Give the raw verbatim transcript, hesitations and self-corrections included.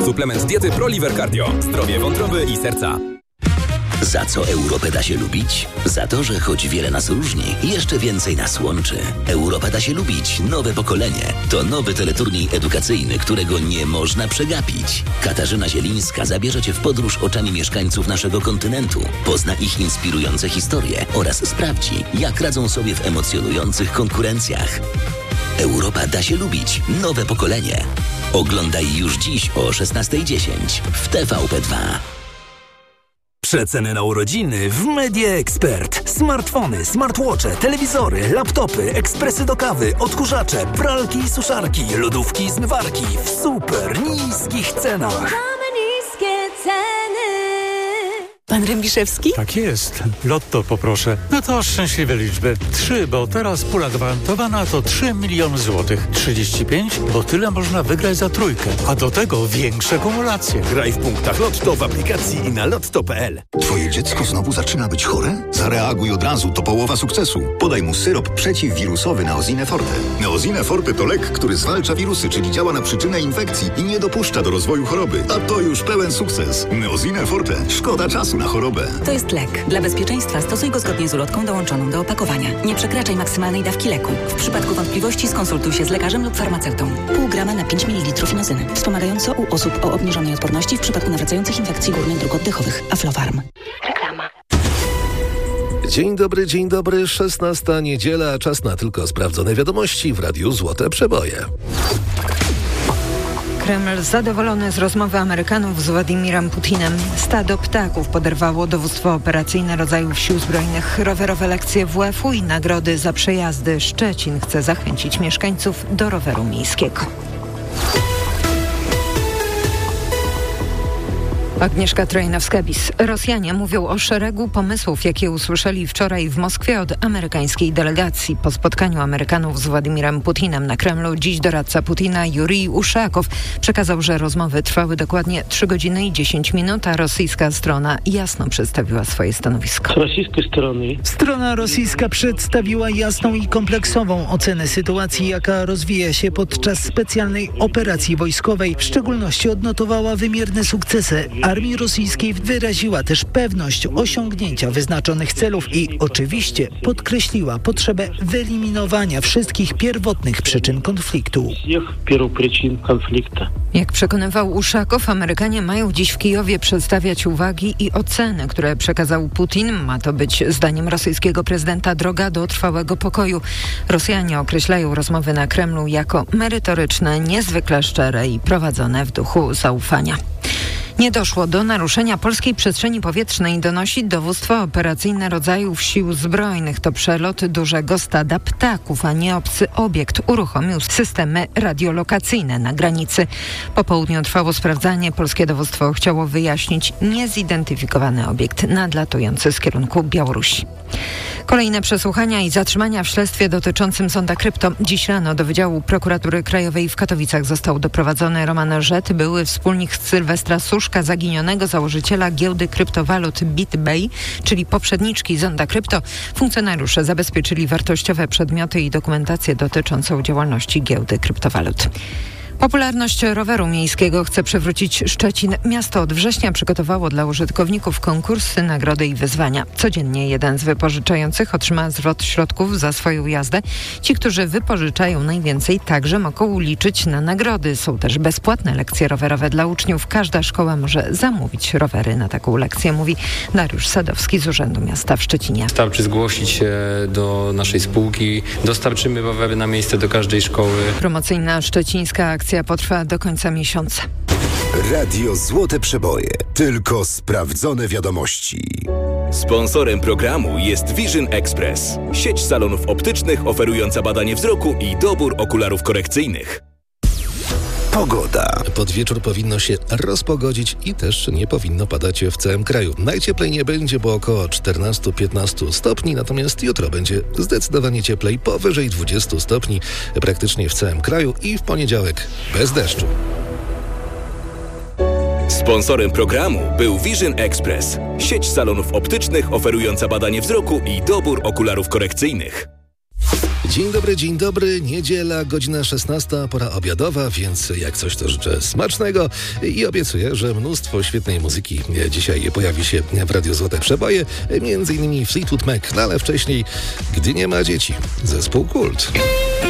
Suplement diety ProLiver Cardio. Zdrowie wątroby i serca. Za co Europę da się lubić? Za to, że choć wiele nas różni, jeszcze więcej nas łączy. Europę da się lubić. Nowe pokolenie. To nowy teleturniej edukacyjny, którego nie można przegapić. Katarzyna Zielińska zabierze Cię w podróż oczami mieszkańców naszego kontynentu. Pozna ich inspirujące historie oraz sprawdzi, jak radzą sobie w emocjonujących konkurencjach. Europa da się lubić. Nowe pokolenie. Oglądaj już dziś o szesnasta dziesięć w T V P dwa. Przeceny na urodziny w Media Expert. Smartfony, smartwatche, telewizory, laptopy, ekspresy do kawy, odkurzacze, pralki i suszarki, lodówki i zmywarki w super niskich cenach. Mamy niskie ceny. Pan Rębiszewski? Tak jest. Lotto poproszę. No to szczęśliwe liczby. Trzy, bo teraz pula gwarantowana to trzy miliony złotych. trzydzieści pięć, bo tyle można wygrać za trójkę. A do tego większe kumulacje. Graj w punktach Lotto w aplikacji i na lotto kropka p l. Twoje dziecko znowu zaczyna być chore? Zareaguj od razu, to połowa sukcesu. Podaj mu syrop przeciwwirusowy Neosine Forte. Neosine Forte to lek, który zwalcza wirusy, czyli działa na przyczynę infekcji i nie dopuszcza do rozwoju choroby. A to już pełen sukces. Neosine Forte. Szkoda czasu na chorobę. To jest lek. Dla bezpieczeństwa stosuj go zgodnie z ulotką dołączoną do opakowania. Nie przekraczaj maksymalnej dawki leku. W przypadku wątpliwości skonsultuj się z lekarzem lub farmaceutą. Pół grama na pięć mililitrów inozyny. Wspomagająco u osób o obniżonej odporności w przypadku nawracających infekcji górnych dróg oddechowych. Aflofarm. Reklama. Dzień dobry, dzień dobry. szesnasta niedziela. Czas na tylko sprawdzone wiadomości w Radiu Złote Przeboje. Kreml zadowolony z rozmowy Amerykanów z Władimirem Putinem. Stado ptaków poderwało dowództwo operacyjne rodzajów sił zbrojnych, rowerowe lekcje W F u i nagrody za przejazdy. Szczecin chce zachęcić mieszkańców do roweru miejskiego. Agnieszka Trojnowska-Bis. Rosjanie mówią o szeregu pomysłów, jakie usłyszeli wczoraj w Moskwie od amerykańskiej delegacji. Po spotkaniu Amerykanów z Władimirem Putinem na Kremlu dziś doradca Putina Jurij Uszakow przekazał, że rozmowy trwały dokładnie trzy godziny i dziesięć minut, a rosyjska strona jasno przedstawiła swoje stanowisko. Z rosyjskiej strony. Strona rosyjska przedstawiła jasną i kompleksową ocenę sytuacji, jaka rozwija się podczas specjalnej operacji wojskowej. W szczególności odnotowała wymierne sukcesy armii rosyjskiej, wyraziła też pewność osiągnięcia wyznaczonych celów i oczywiście podkreśliła potrzebę wyeliminowania wszystkich pierwotnych przyczyn konfliktu. Jak przekonywał Uszakow, Amerykanie mają dziś w Kijowie przedstawiać uwagi i oceny, które przekazał Putin. Ma to być, zdaniem rosyjskiego prezydenta, droga do trwałego pokoju. Rosjanie określają rozmowy na Kremlu jako merytoryczne, niezwykle szczere i prowadzone w duchu zaufania. Nie doszło do naruszenia polskiej przestrzeni powietrznej, donosi dowództwo operacyjne rodzajów sił zbrojnych. To przelot dużego stada ptaków, a nie obcy obiekt. Uruchomił systemy radiolokacyjne na granicy. Po południu trwało sprawdzanie. Polskie dowództwo chciało wyjaśnić niezidentyfikowany obiekt nadlatujący z kierunku Białorusi. Kolejne przesłuchania i zatrzymania w śledztwie dotyczącym Zonda Krypto. Dziś rano do Wydziału Prokuratury Krajowej w Katowicach został doprowadzony Roman Rzet, były wspólnik Sylwestra Suszka, zaginionego założyciela giełdy kryptowalut BitBay, czyli poprzedniczki Zonda Krypto. Funkcjonariusze zabezpieczyli wartościowe przedmioty i dokumentację dotyczącą działalności giełdy kryptowalut. Popularność roweru miejskiego chce przywrócić Szczecin. Miasto od września przygotowało dla użytkowników konkursy, nagrody i wyzwania. Codziennie jeden z wypożyczających otrzyma zwrot środków za swoją jazdę. Ci, którzy wypożyczają najwięcej, także mogą liczyć na nagrody. Są też bezpłatne lekcje rowerowe dla uczniów. Każda szkoła może zamówić rowery na taką lekcję, mówi Dariusz Sadowski z Urzędu Miasta w Szczecinie. Wystarczy zgłosić się do naszej spółki. Dostarczymy rowery na miejsce do każdej szkoły. Promocyjna szczecińska akcja potrwa do końca miesiąca. Radio Złote Przeboje. Tylko sprawdzone wiadomości. Sponsorem programu jest Vision Express. Sieć salonów optycznych oferująca badanie wzroku i dobór okularów korekcyjnych. Pogoda. Pod wieczór powinno się rozpogodzić i też nie powinno padać w całym kraju. Najcieplej nie będzie, bo około czternaście do piętnastu stopni, natomiast jutro będzie zdecydowanie cieplej, powyżej dwudziestu stopni praktycznie w całym kraju i w poniedziałek bez deszczu. Sponsorem programu był Vision Express. Sieć salonów optycznych oferująca badanie wzroku i dobór okularów korekcyjnych. Dzień dobry, dzień dobry. Niedziela, godzina szesnasta, pora obiadowa, więc jak coś to życzę smacznego i obiecuję, że mnóstwo świetnej muzyki dzisiaj pojawi się w Radiu Złote Przeboje, między innymi Fleetwood Mac, no ale wcześniej, gdy nie ma dzieci, zespół Kult.